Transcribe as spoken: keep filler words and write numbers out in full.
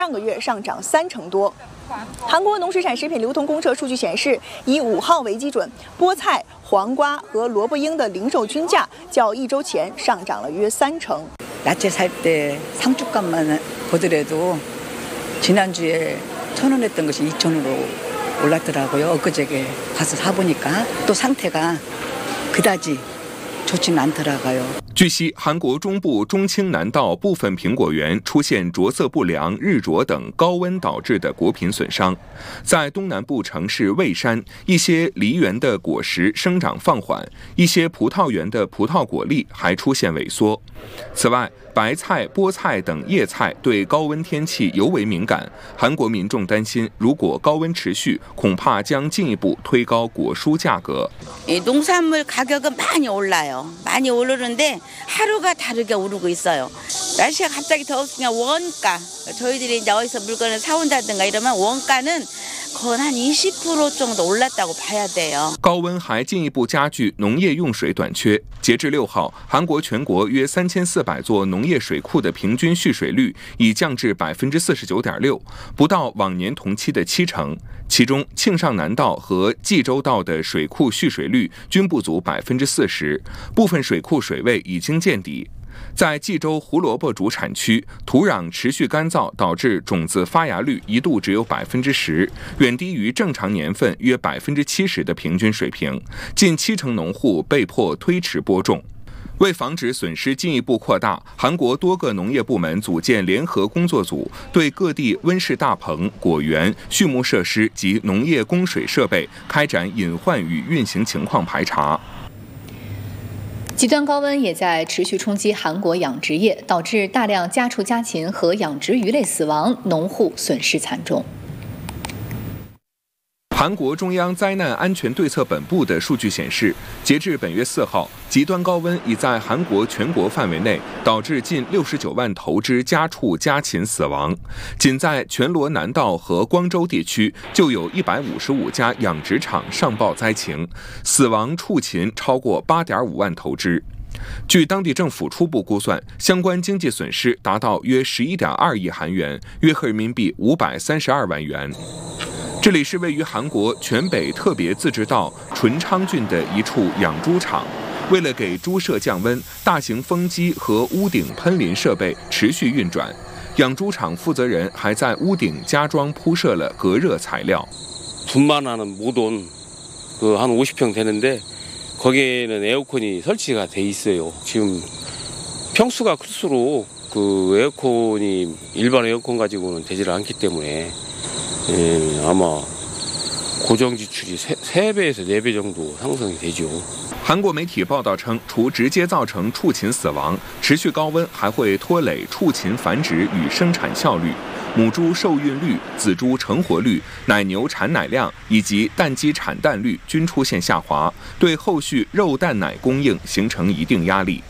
上个月上涨三成多。韩国农水产食品流通公社数据显示，以五号为基准，菠菜、黄瓜和萝卜缨的零售均价较一周前上涨了约三成。 야채 살 때 상주값만 보더라도 지난주에 천 원 했던 것이 이천 원으로 올랐더라고요. 엊그저께 가서 사보니까 또 상태가 그다지 좋지는 않더라고요. 据悉，韩国中部、中青南道部分苹果园出现着色不良、日灼等高温导致的果品损伤。在东南部城市蔚山，一些梨园的果实生长放缓，一些葡萄园的葡萄果粒还出现萎缩。此外，白菜、菠菜等叶菜对高温天气尤为敏感。韩国民众担心，如果高温持续，恐怕将进一步推高果蔬价格。 농산물 가격은 많이 올라요. 많이 오르는데 하루가 다르게 오르고 있어요. 날씨가 갑자기 더웠으면 원가, 저희들이 이제 어디서 물건을 사온다든가 이러면 원가는 거의 한 이십 퍼센트 정도 올랐다고 봐야 돼요. 高温还进一步加剧农业用水短缺。截至六号，韩国全国约三千四百座农业水库的平均蓄水率已降至百分之四十九点六，不到往年同期的七成。其中，庆尚南道和济州道的水库蓄水率均不足百分之四十，部分水库水位已经见底。 在济州胡萝卜主产区，土壤持续干燥，导致种子发芽率一度只有百分之十，远低于正常年份约百分之七十的平均水平。近七成农户被迫推迟播种。为防止损失进一步扩大，韩国多个农业部门组建联合工作组，对各地温室大棚、果园、畜牧设施及农业供水设备开展隐患与运行情况排查。 极端高温也在持续冲击韩国养殖业，导致大量家畜家禽和养殖鱼类死亡，农户损失惨重。 韩国中央灾难安全对策本部的数据显示，截至本月四号，极端高温已在韩国全国范围内导致近六十九万头之家畜家禽死亡。仅在全罗南道和光州地区，就有一百五十五家养殖场上报灾情，死亡畜禽超过八点五万头之。 据当地政府初步估算，相关经济损失达到约十一点二亿韩元，约合人民币五百三十二万元。 这里是位于韩国全北特别自治道纯昌郡的一处养猪场。为了给猪舍降温，大型风机和屋顶喷淋设备持续运转。养猪场负责人还在屋顶加装铺设了隔热材料。 분만하는 모돈 그 한 오십 평 되는데 거기에는 에어컨이 설치가 돼 있어요. 지금 평수가 클수록 그 에어컨이 일반 에어컨 가지고는 되지를 않기 때문에. 예, 아마 고정 지출이 세 배에서 네 배 정도 상승이 되죠. 韩国媒体报道称，除直接造成畜禽死亡，持续高温还会拖累畜禽繁殖与生产效率，母猪受孕率、仔猪成活率、奶牛产奶量以及蛋鸡产蛋率均出现下滑，对后续肉蛋奶供应形成一定压力。